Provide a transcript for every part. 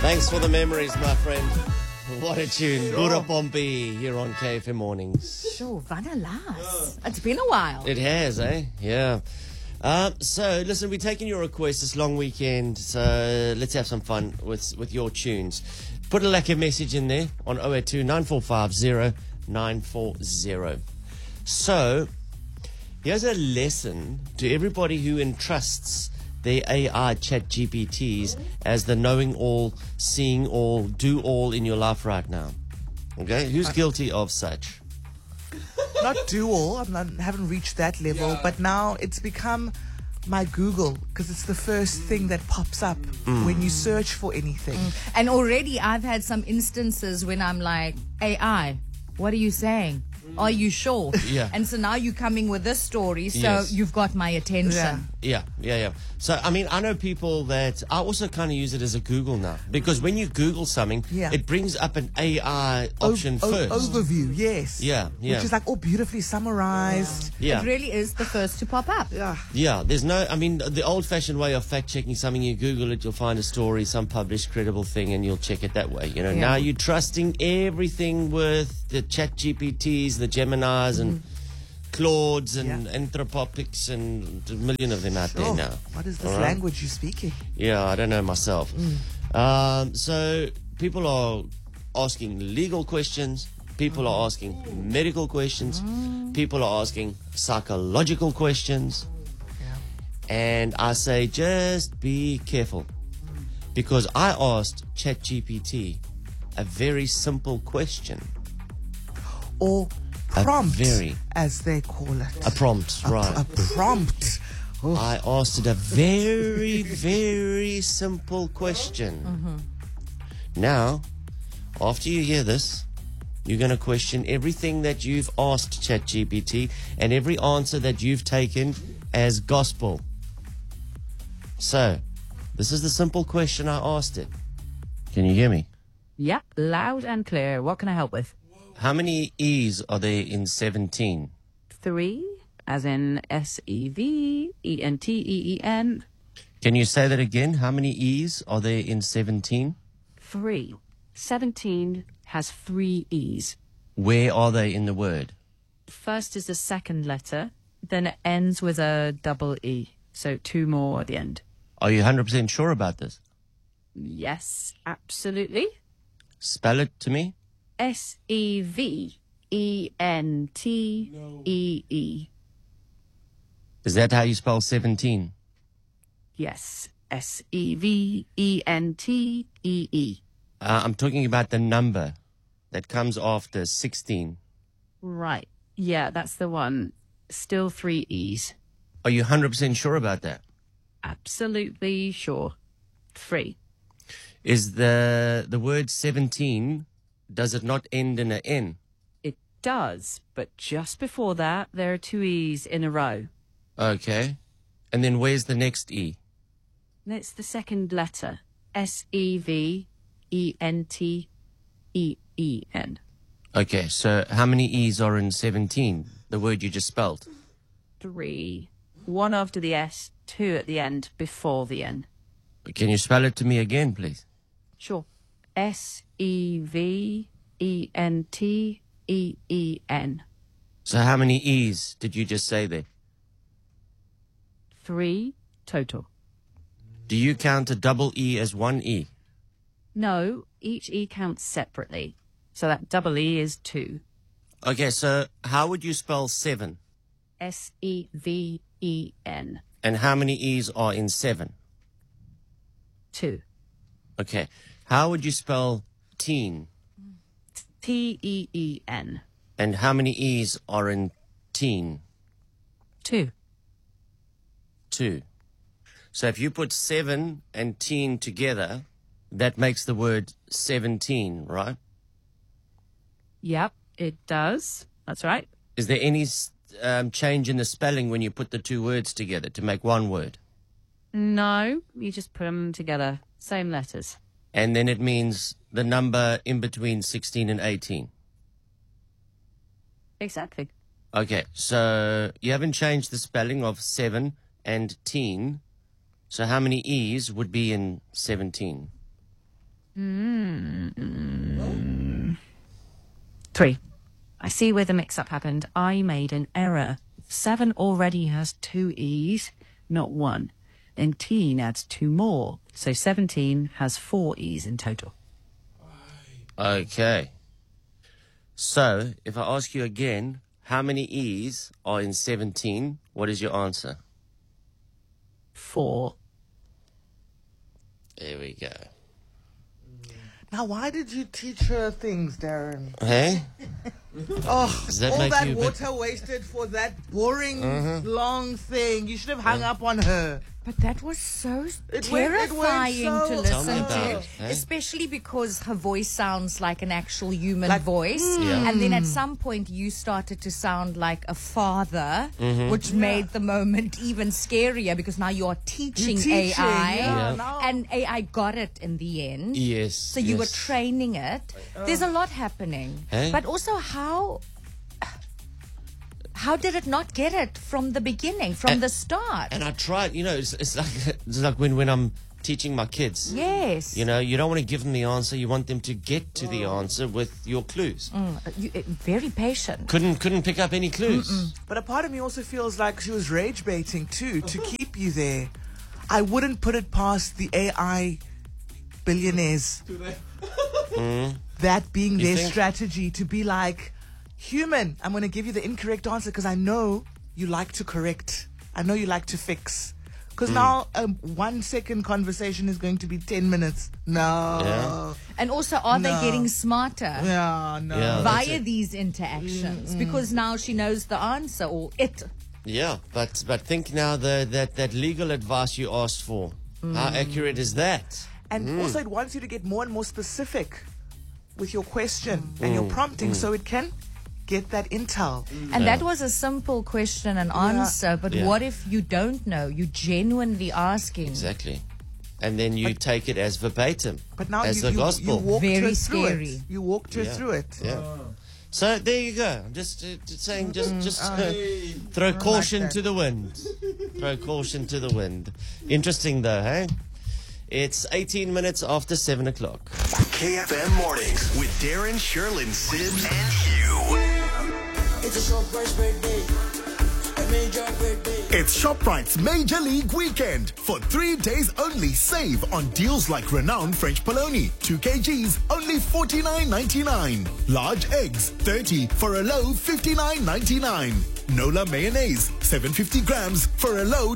Thanks for the memories, my friend. What a tune. Buddha Pompey here on KFM Mornings. Sure, Vanalas. It's been a while. It has, eh? Yeah. So, listen, we're taking your request this long weekend, so let's have some fun with your tunes. Put a lekker message in there on 082 9450 940. So, here's a lesson to everybody who entrusts their AI chat GPTs as the knowing all, seeing all, do all in your life right now. Okay? Who's guilty of such? Not do all. Haven't reached that level, but now it's become my Google because it's the first thing that pops up when you search for anything. And already I've had some instances when I'm like, AI, what are you saying? Are you sure? Yeah. And so now you're coming with this story, so Yes. you've got my attention. Yeah. Yeah. So, I mean, I know people that I also kind of use it as a Google now because when you Google something, Yeah. it brings up an AI option first. Overview, yes. Yeah. Which is like all beautifully summarized. Yeah. It really is the first to pop up. Yeah. Yeah, there's no, I mean, the old-fashioned way of fact-checking something, you Google it, you'll find a story, some published credible thing, and you'll check it that way. You know, Yeah. now you're trusting everything with the chat GPTs, the Geminis, and Claudes, and Anthropics, and a million of them out there now. What is this All right? language you're speaking? Yeah, I don't know myself. So people are asking legal questions. People are asking medical questions. People are asking psychological questions. And I say, just be careful. Because I asked ChatGPT a very simple question. Or prompt, very- as they call it. A prompt, right. A prompt. Oh, I asked it a very, very simple question. Now, after you hear this, you're going to question everything that you've asked ChatGPT and every answer that you've taken as gospel. So, this is the simple question I asked it. Can you hear me? Yep, loud and clear. What can I help with? How many E's are there in 17? 3, as in SEVENTEEN. Can you say that again? How many E's are there in 17? 3. 17 has 3 E's. Where are they in the word? First is the second letter, then it ends with a double E. So 2 more at the end. Are you 100% sure about this? Yes, absolutely. Spell it to me. SEVENTEE. Is that how you spell 17? Yes, SEVENTEE. I'm talking about the number that comes after 16. Right. Yeah, that's the one. Still 3 E's. Are you 100% sure about that? Absolutely sure. 3. Is the word 17, does it not end in an N? It does, but just before that, there are 2 E's in a row. Okay. And then where's the next E? And it's the second letter. SEVENTEEN. Okay, so how many E's are in 17? The word you just spelled. 3. 1 after the S, 2 at the end, before the N. Can you spell it to me again, please? Sure. SEVENTEEN. So how many E's did you just say there? 3 total. Do you count a double E as one E? No, each E counts separately. So that double E is 2. Okay, so how would you spell 7? SEVEN. And how many E's are in 7? 2. Okay. How would you spell teen? TEEN. And how many E's are in teen? 2. 2. So if you put 7 and teen together, that makes the word 17, right? Yep, it does. That's right. Is there any change in the spelling when you put the 2 words together to make one word? No, you just put them together. Same letters. And then it means the number in between 16 and 18. Exactly. Okay, so you haven't changed the spelling of 7 and teen. So how many E's would be in 17? 3. I see where the mix-up happened. I made an error. 7 already has 2 E's, not 1. Then teen adds 2 more. So 17 has 4 E's in total. Okay. So, if I ask you again, how many E's are in 17? What is your answer? 4. There we go. Now, why did you teach her things, Darren? Hey? Oh, Does that all make that you a bit- water wasted for that boring, long thing. You should have hung up on her. But that was so It went terrifying so- to Tell me listen about to, it, eh? especially because her voice sounds like an actual human Like- voice. Yeah. And then at some point you started to sound like a father, Mm-hmm. which made the moment even scarier because now you are teaching, You're teaching, AI. yeah, Yeah. now- And AI got it in the end. Yes. So you were yes. training it. There's a lot happening. Eh? But also how did it not get it from the beginning, from the start? And I tried, it's like when I'm teaching my kids. Yes. You know, you don't want to give them the answer. You want them to get to the answer with your clues. Very patient. Couldn't pick up any clues. But a part of me also feels like she was rage baiting too, to keep you there. I wouldn't put it past the AI billionaires. That being You their think? strategy to be like, human, I'm going to give you the incorrect answer because I know you like to correct. I know you like to fix. Because now a 1 second conversation is going to be 10 minutes. No. Yeah. And also, are they No. getting smarter Yeah, no. Yeah. that's via it. these interactions? Because now she knows the answer, or it. Yeah, but think now that legal advice you asked for. How accurate is that? And also, it wants you to get more and more specific with your question and your prompting so it can get that intel. And that was a simple question and answer. But Yeah. what if you don't know? You're genuinely asking. Exactly. And then you take it as verbatim, But now as you the gospel. walked Very her through scary. it. You walked her Yeah. through it. Yeah. So there you go. I'm just saying, just throw caution that. to the wind. Throw caution to the wind. Interesting though, hey? It's 18 minutes after 7 o'clock. KFM Mornings with Darren, Sherlyn, Sid, and Hugh. It's a Shoprite's birthday. A major birthday. It's ShopRite's Major League Weekend. For 3 days only, save on deals like renowned French polony. 2 kgs, only $49.99. Large eggs, 30 for a low $59.99. Nola mayonnaise, 750 grams for a low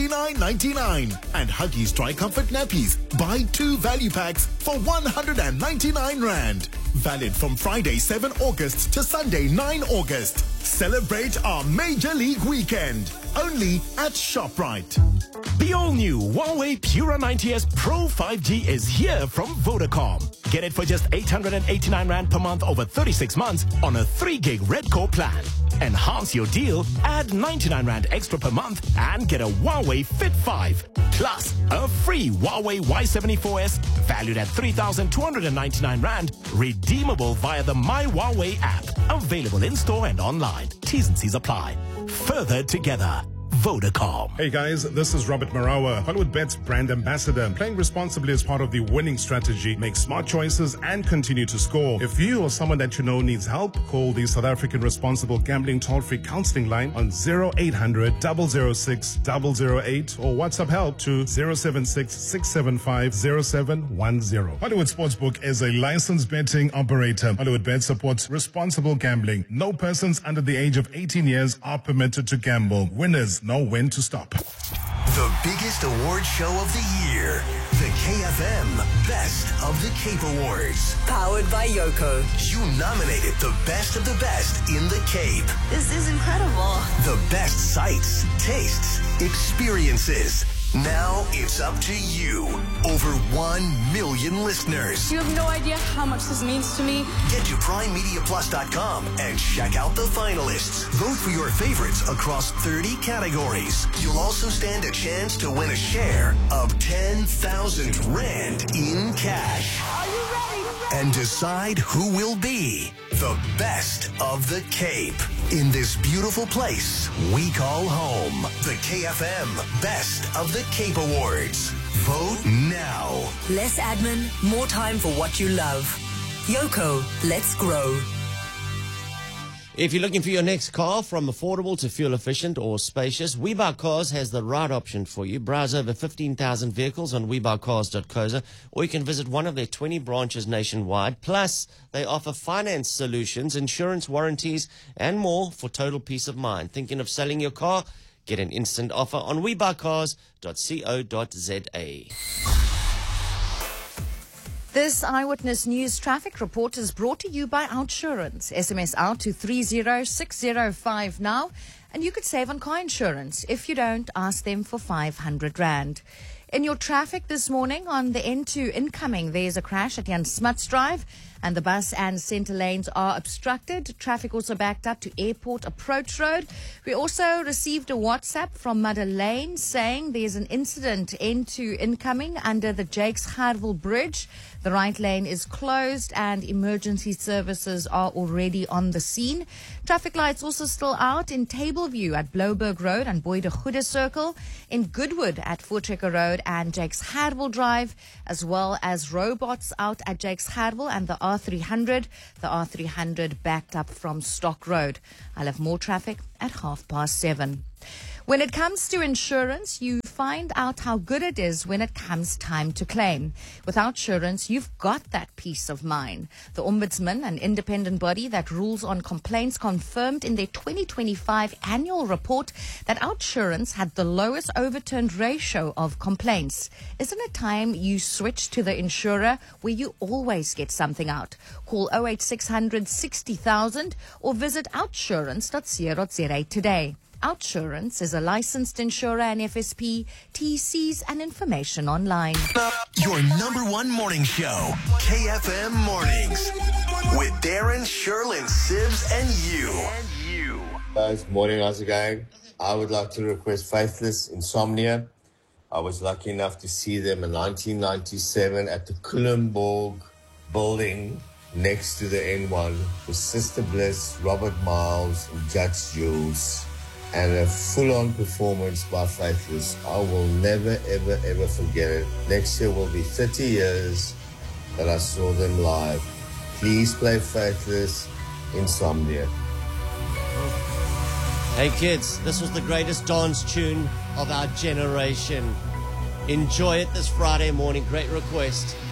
$29.99. And Huggies Dry Comfort Nappies. Buy 2 value packs for 199 Rand. Valid from Friday 7 August to Sunday 9 August. Celebrate our Major League Weekend. Only at ShopRite. The all-new Huawei Pura 90s Pro 5G is here from Vodacom. Get it for just 889 Rand per month over 36 months on a 3 gig Red Core plan. Enhance your deal, add 99 Rand extra per month and get a Huawei Fit 5. Plus, a free Huawei Y74S valued at 3,299 Rand, redeemable via the My Huawei app. Available in-store and online. T's and C's apply. Further together. Vodacom. Hey guys, this is Robert Marawa, Hollywood Bet's brand ambassador. Playing responsibly is part of the winning strategy. Make smart choices and continue to score. If you or someone that you know needs help, call the South African Responsible Gambling Toll-Free Counseling Line on 0800 006 008 or WhatsApp help to 076 675 0710. Hollywood Sportsbook is a licensed betting operator. Hollywood Bet supports responsible gambling. No persons under the age of 18 years are permitted to gamble. Winners know when to stop. The biggest award show of the year. The KFM Best of the Cape Awards. Powered by Yoko. You nominated the best of the best in the Cape. This is incredible. The best sights, tastes, experiences. Now it's up to you. Over 1 million listeners. You have no idea how much this means to me. Get to PrimeMediaPlus.com and check out the finalists. Vote for your favorites across 30 categories. You'll also stand a chance to win a share of 10,000 Rand in cash. Are you ready? And decide who will be The best of the Cape. In this beautiful place we call home. The KFM Best of the Cape Awards. Vote now. Less admin, more time for what you love. Yoko, let's grow. If you're looking for your next car, from affordable to fuel efficient or spacious, WeBuyCars has the right option for you. Browse over 15,000 vehicles on webuycars.co.za, or you can visit one of their 20 branches nationwide. Plus, they offer finance solutions, insurance warranties, and more for total peace of mind. Thinking of selling your car? Get an instant offer on webuycars.co.za. This Eyewitness News traffic report is brought to you by Outsurance. SMS out to 30605 now, and you could save on car insurance. If you don't, ask them for 500 Rand. In your traffic this morning on the N2 incoming, there's a crash at Jan Smuts Drive, and the bus and centre lanes are obstructed. Traffic also backed up to Airport Approach Road. We also received a WhatsApp from Madeleine saying there's an incident N2 incoming under the Jakes Gerwel Bridge. The right lane is closed and emergency services are already on the scene. Traffic lights also still out in Tableview at Blouberg Road and Boy de Goede Circle, in Goodwood at Voortrekker Road and Jakes Gerwel Drive, as well as robots out at Jakes Gerwel and the R300. The R300 backed up from Stock Road. I'll have more traffic at 7:30. When it comes to insurance, you find out how good it is when it comes time to claim. With Outsurance, you've got that peace of mind. The Ombudsman, an independent body that rules on complaints, confirmed in their 2025 annual report that Outsurance had the lowest overturned ratio of complaints. Isn't it time you switch to the insurer where you always get something out? Call 08600 60,000 or visit outsurance.co.za today. Outsurance is a licensed insurer and FSP, TCs and information online. Your number one morning show, KFM Mornings, with Darren, Sherlyn, Sibs, and you. Guys, morning, how's it going? I would like to request Faithless Insomnia. I was lucky enough to see them in 1997 at the Kulenborg building next to the N1 with Sister Bliss, Robert Miles, and Judge Jules. And a full-on performance by Faithless. I will never, ever, ever forget it. Next year will be 30 years that I saw them live. Please play Faithless Insomnia. Hey kids, this was the greatest dance tune of our generation. Enjoy it this Friday morning. Great request.